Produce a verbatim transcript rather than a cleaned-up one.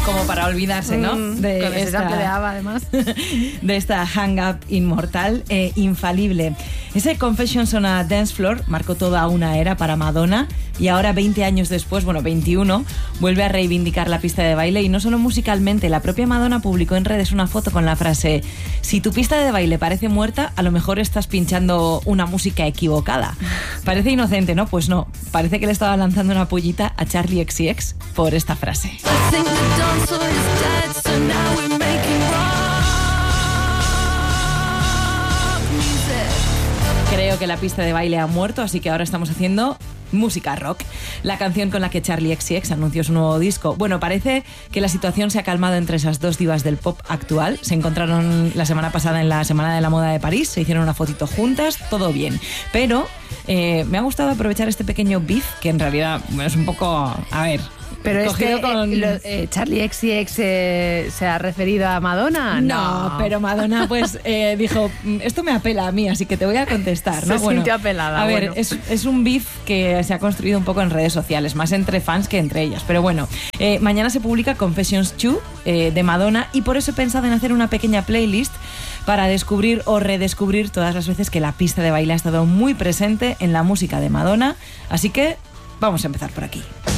Como para olvidarse, ¿no? Mm, de con ese esta, sample de ABBA, además. de esta hang up inmortal e infalible. Ese Confessions on a Dance Floor marcó toda una era para Madonna y ahora, veinte años después, bueno, veintiuno, vuelve a reivindicar la pista de baile y no solo musicalmente. La propia Madonna publicó en redes una foto con la frase: si tu pista de baile parece muerta, a lo mejor estás pinchando una música equivocada. Parece inocente, ¿no? Pues no. Parece que le estaba lanzando una pullita a Charli X C X por esta frase. Creo que la pista de baile ha muerto, así que ahora estamos haciendo música rock. La canción con la que Charli X C X anunció su nuevo disco. Bueno, parece que la situación se ha calmado entre esas dos divas del pop actual. Se encontraron la semana pasada en la Semana de la Moda de París, se hicieron una fotito juntas, todo bien. Pero eh, me ha gustado aprovechar este pequeño beef, que en realidad bueno, es un poco... A ver... Pero es que con... eh, lo, eh, Charli X C X eh, se ha referido a Madonna. No, no. pero Madonna pues eh, dijo, esto me apela a mí, así que te voy a contestar, ¿no? Se bueno, sintió apelada. A ver, bueno. es, es un beef que se ha construido un poco en redes sociales, más entre fans que entre ellas. Pero bueno, eh, mañana se publica Confessions dos eh, de Madonna y por eso he pensado en hacer una pequeña playlist para descubrir o redescubrir todas las veces que la pista de baile ha estado muy presente en la música de Madonna. Así que vamos a empezar por aquí.